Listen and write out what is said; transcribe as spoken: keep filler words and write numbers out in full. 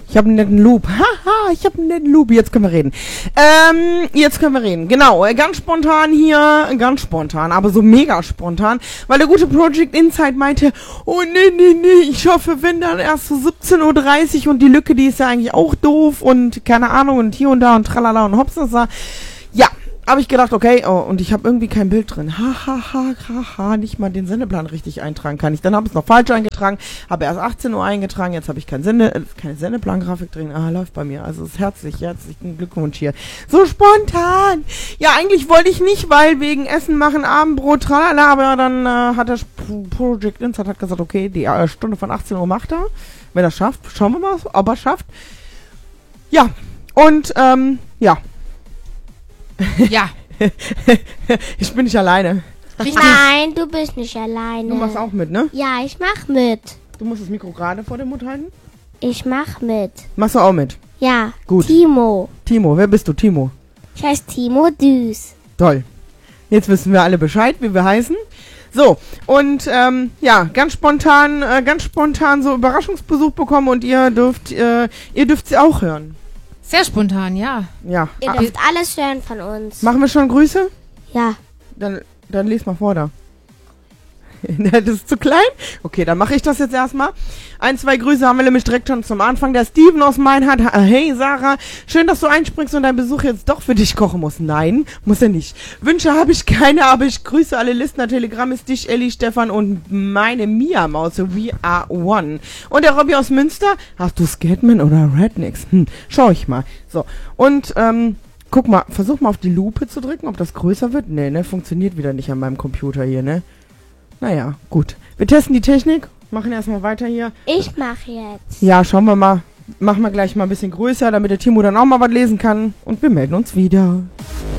Ich habe einen netten Loop. Haha, ich habe einen netten Loop. Jetzt können wir reden. Ähm, jetzt können wir reden. Genau, äh, ganz spontan hier, ganz spontan, aber so mega spontan, weil der gute Project Insight meinte, oh nee, nee, nee, ich hoffe, wenn dann erst so siebzehn Uhr dreißig und die Lücke, die ist ja eigentlich auch doof und keine Ahnung und hier und da und tralala und hopsasa. Ja, habe ich gedacht, okay, oh, und ich habe irgendwie kein Bild drin. Ha, ha, ha, ha, ha, nicht mal den Sendeplan richtig eintragen kann ich. Dann habe ich es noch falsch eingetragen, habe erst achtzehn Uhr eingetragen, jetzt habe ich kein Sende, äh, keine Sendeplan-Grafik drin. Ah, läuft bei mir. Also ist herzlich, herzlichen Glückwunsch hier. So spontan. Ja, eigentlich wollte ich nicht, weil wegen Essen machen, Abendbrot, tralala, aber dann äh, hat der Project Insight hat gesagt, okay, die äh, Stunde von achtzehn Uhr macht er. Wenn er schafft, schauen wir mal, ob er schafft. Ja, und ähm, ja. Ja. Ich bin nicht alleine. Nein, du bist nicht alleine. Du machst auch mit, ne? Ja, ich mach mit. Du musst das Mikro gerade vor dem Mund halten. Ich mach mit. Machst du auch mit? Ja. Gut. Timo. Timo, wer bist du, Timo? Ich heiße Timo Düs. Toll. Jetzt wissen wir alle Bescheid, wie wir heißen. So, und ähm, ja, ganz spontan, äh, ganz spontan so Überraschungsbesuch bekommen und ihr dürft, äh, ihr dürft sie auch hören. Sehr spontan, ja. Ja. Ihr dürft alles hören von uns. Machen wir schon Grüße? Ja. Dann, dann les mal vor da. Das ist zu klein? Okay, dann mache ich das jetzt erstmal. Ein, zwei Grüße haben wir nämlich direkt schon zum Anfang. Der Steven aus Meinhardt. Hey Sarah, schön, dass du einspringst und dein Besuch jetzt doch für dich kochen muss. Nein, muss er nicht. Wünsche habe ich keine, aber ich grüße alle Listner. Telegram ist dich, Elli, Stefan und meine Mia-Maus, so We Are One. Und der Robby aus Münster. Hast du Scatman oder Rednecks? Hm, schau ich mal. So, und ähm, guck mal, versuch mal auf die Lupe zu drücken, ob das größer wird. Nee, ne, funktioniert wieder nicht an meinem Computer hier, ne? Naja, gut. Wir testen die Technik, machen erstmal weiter hier. Ich mach jetzt. Ja, schauen wir mal. Machen wir gleich mal ein bisschen größer, damit der Timo dann auch mal was lesen kann. Und wir melden uns wieder.